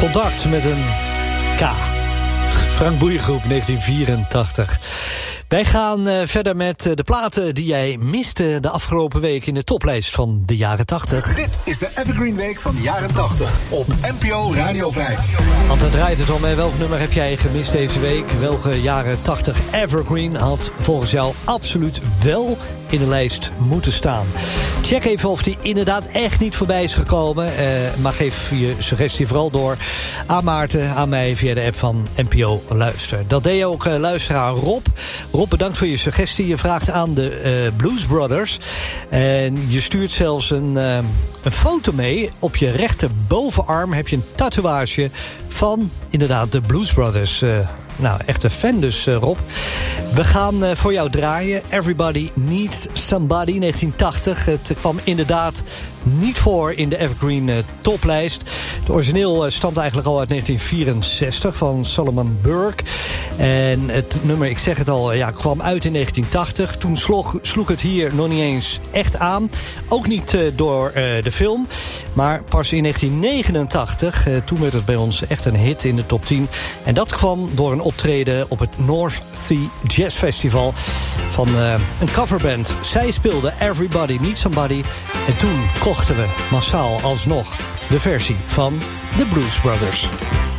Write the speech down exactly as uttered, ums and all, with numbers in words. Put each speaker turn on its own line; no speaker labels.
Contact met een K. Frank Boeiengroep, negentien vierentachtig. Wij gaan uh, verder met uh, de platen die jij miste de afgelopen week in de toplijst van de jaren tachtig.
Dit is de Evergreen Week van de jaren tachtig op N P O Radio vijf.
Want dan draait het om, hè, welk nummer heb jij gemist deze week? Welke jaren tachtig Evergreen had volgens jou absoluut wel in de lijst moeten staan? Check even of die inderdaad echt niet voorbij is gekomen. Uh, maar geef je suggestie vooral door aan Maarten, aan mij via de app van N P O Luister. Dat deed ook uh, luisteraar Rob. Rob, bedankt voor je suggestie. Je vraagt aan de uh, Blues Brothers. En je stuurt zelfs een, uh, een foto mee. Op je rechterbovenarm heb je een tatoeage van inderdaad de Blues Brothers. Uh, nou, echt een fan dus, uh, Rob. We gaan uh, voor jou draaien. Everybody Needs Somebody, negentien tachtig. Het kwam inderdaad niet voor in de Evergreen uh, toplijst. Het origineel uh, stamt eigenlijk al uit negentien vierenzestig van Solomon Burke. En het nummer, ik zeg het al, ja, kwam uit in negentien tachtig. Toen sloeg, sloeg het hier nog niet eens echt aan. Ook niet uh, door uh, de film. Maar pas in negentien negenentachtig, uh, toen werd het bij ons echt een hit in de top tien. En dat kwam door een optreden op het North Sea Jazz Festival van uh, een coverband. Zij speelde Everybody Needs Somebody. En toen kochten we massaal alsnog de versie van de Blues Brothers.